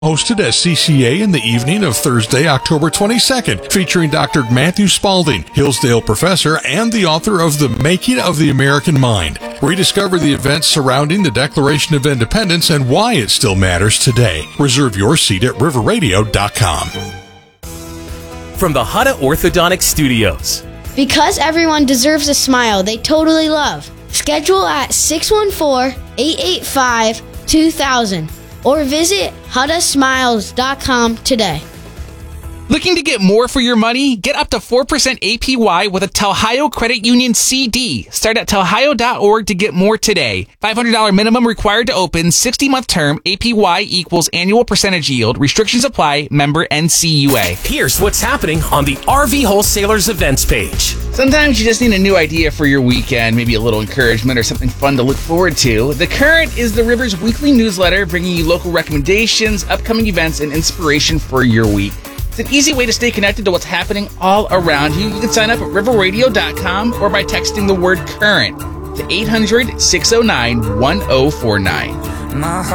Hosted at CCA in the evening of Thursday, October 22nd, featuring Dr. Matthew Spalding, Hillsdale professor and the author of The Making of the American Mind. Rediscover the events surrounding the Declaration of Independence and why it still matters today. Reserve your seat at riverradio.com. From the Hutta Orthodontic Studios. Because everyone deserves a smile they totally love. Schedule at 614-885-2000 or visit HuttaSmiles.com today. Looking to get more for your money? Get up to 4% APY with a Telhio Credit Union CD. Start at telhio.org to get more today. $500 minimum required to open, 60-month term, APY equals annual percentage yield. Restrictions apply. Member NCUA. Here's what's happening on the RV Wholesalers events page. Sometimes you just need a new idea for your weekend, maybe a little encouragement or something fun to look forward to. The Current is the River's weekly newsletter bringing you local recommendations, upcoming events, and inspiration for your week. It's an easy way to stay connected to what's happening all around you. You can sign up at riverradio.com or by texting the word CURRENT to 800-609-1049.